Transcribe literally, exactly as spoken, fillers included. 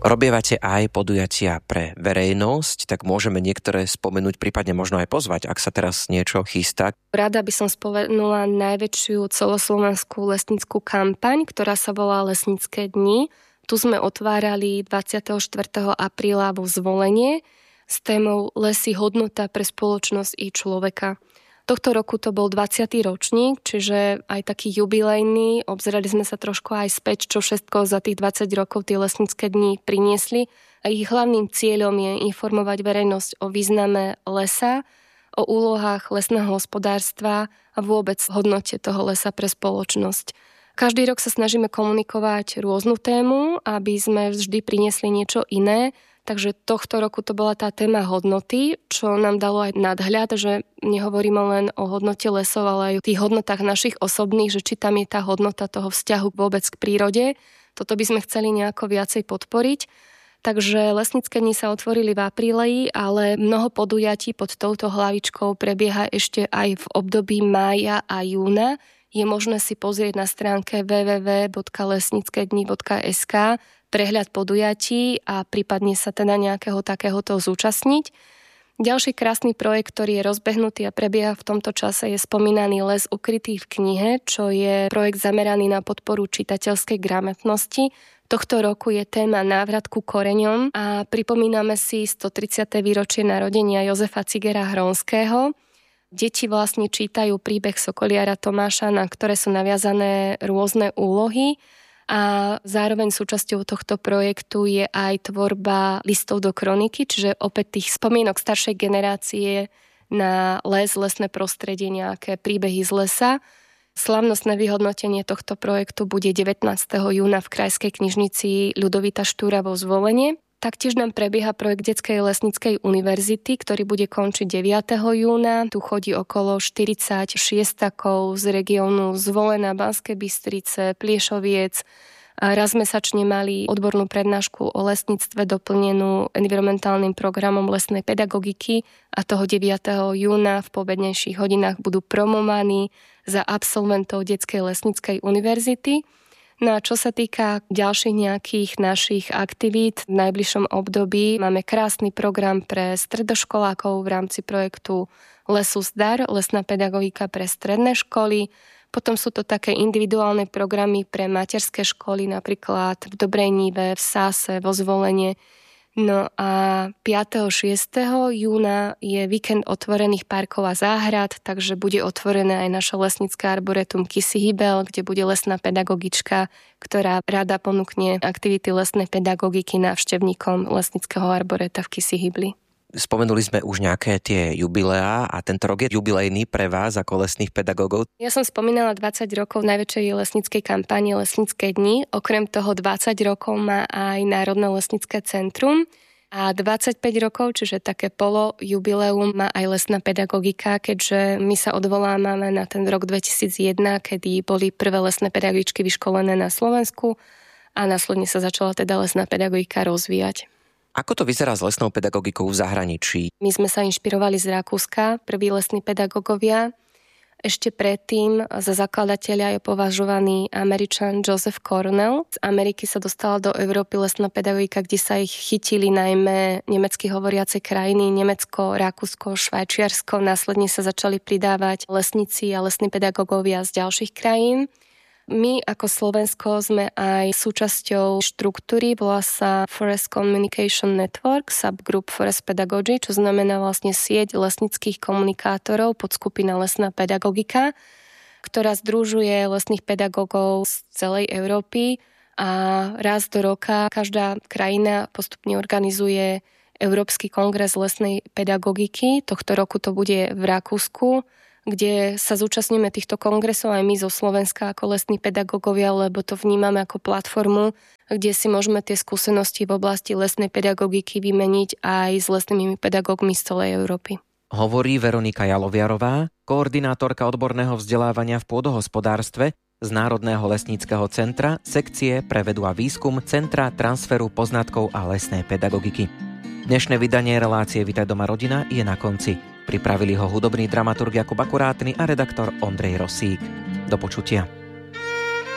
Robievate aj podujatia pre verejnosť, tak môžeme niektoré spomenúť, prípadne možno aj pozvať, ak sa teraz niečo chystá. Rada by som spomenula najväčšiu celoslovenskú lesnícku kampaň, ktorá sa volá Lesnícke dni. Tu sme otvárali dvadsiateho štvrtého apríla vo Zvolenie s témou Lesy hodnota pre spoločnosť i človeka. Tohto roku to bol dvadsiaty ročník, čiže aj taký jubilejný. Obzerali sme sa trošku aj späť, čo všetko za tých dvadsať rokov tie lesnícke dni priniesli. A ich hlavným cieľom je informovať verejnosť o význame lesa, o úlohách lesného hospodárstva a vôbec hodnote toho lesa pre spoločnosť. Každý rok sa snažíme komunikovať rôznu tému, aby sme vždy priniesli niečo iné. Takže tohto roku to bola tá téma hodnoty, čo nám dalo aj nadhľad, že nehovoríme len o hodnote lesov, ale aj o tých hodnotách našich osobných, že či tam je tá hodnota toho vzťahu vôbec k prírode. Toto by sme chceli nejako viacej podporiť. Takže lesnícke dni sa otvorili v apríli, ale mnoho podujatí pod touto hlavičkou prebieha ešte aj v období mája a júna. Je možné si pozrieť na stránke w w w bodka lesnícke dni bodka es ka prehľad podujatí a prípadne sa teda nejakého takéhoto zúčastniť. Ďalší krásny projekt, ktorý je rozbehnutý a prebieha v tomto čase, je spomínaný Les ukrytý v knihe, čo je projekt zameraný na podporu čitateľskej gramotnosti. Tohto roku je téma návrat ku koreňom a pripomíname si stotridsiate výročie narodenia Jozefa Cigera Hronského. Deti vlastne čítajú príbeh sokoliara Tomáša, na ktoré sú naviazané rôzne úlohy. A zároveň súčasťou tohto projektu je aj tvorba listov do kroniky, čiže opäť tých spomienok staršej generácie na les, lesné prostredie, nejaké príbehy z lesa. Slavnostné vyhodnotenie tohto projektu bude devätnásteho júna v Krajskej knižnici Ľudovita Štúra vo Zvolenie. Taktiež nám prebieha projekt Detskej lesníckej univerzity, ktorý bude končiť deviateho júna. Tu chodí okolo štyridsať šiestakov z regiónu Zvolena, Banskej Bystrice, Pliešoviec. A raz mesačne mali odbornú prednášku o lesníctve doplnenú environmentálnym programom lesnej pedagogiky a toho deviateho júna v pobednejších hodinách budú promovaní za absolventov Detskej lesníckej univerzity. No a čo sa týka ďalších nejakých našich aktivít, v najbližšom období máme krásny program pre stredoškolákov v rámci projektu Lesus Dar, lesná pedagogika pre stredné školy. Potom sú to také individuálne programy pre materské školy, napríklad v Dobrej Nive, v Sáse, vo Zvolenie. No a piateho šiesteho júna je víkend otvorených parkov a záhrad, takže bude otvorené aj naše lesnícke arboretum Kisihybel, kde bude lesná pedagogička, ktorá rada ponúkne aktivity lesnej pedagogiky návštevníkom lesníckeho arboreta v Kisihybli. Spomenuli sme už nejaké tie jubileá a tento rok je jubilejný pre vás ako lesných pedagógov. Ja som spomínala dvadsať rokov najväčšej lesníckej kampane Lesnícke dni. Okrem toho dvadsať rokov má aj Národné lesnícke centrum a dvadsaťpäť rokov, čiže také polo jubileum, má aj lesná pedagogika, keďže my sa odvolávame na ten rok dvetisícjeden, kedy boli prvé lesné pedagogičky vyškolené na Slovensku a následne sa začala teda lesná pedagogika rozvíjať. Ako to vyzerá s lesnou pedagogikou v zahraničí? My sme sa inšpirovali z Rakúska, prví lesní pedagógovia. Ešte predtým za zakladateľa je považovaný Američan Joseph Cornell. Z Ameriky sa dostala do Európy lesná pedagogika, kde sa ich chytili najmä nemecky hovoriace krajiny, Nemecko, Rakúsko, Švajčiarsko. Následne sa začali pridávať lesníci a lesní pedagógovia z ďalších krajín. My ako Slovensko sme aj súčasťou štruktúry, volá sa Forest Communication Network, subgroup Forest Pedagogy, čo znamená vlastne sieť lesnických komunikátorov, podskupina lesná pedagogika, ktorá združuje lesných pedagógov z celej Európy a raz do roka každá krajina postupne organizuje Európsky kongres lesnej pedagogiky. Tohto roku to bude v Rakúsku, kde sa zúčastníme týchto kongresov aj my zo Slovenska ako lesní pedagógovia, lebo to vnímame ako platformu, kde si môžeme tie skúsenosti v oblasti lesnej pedagogiky vymeniť aj s lesnými pedagógmi z celej Európy. Hovorí Veronika Jaloviarová, koordinátorka odborného vzdelávania v pôdohospodárstve z Národného lesníckeho centra, sekcie pre vedu a výskum Centra transferu poznatkov a lesnej pedagogiky. Dnešné vydanie relácie Vitaj doma rodina je na konci. Pripravili ho hudobný dramaturg Jakub Akurátny a redaktor Ondrej Rosík. Do počutia.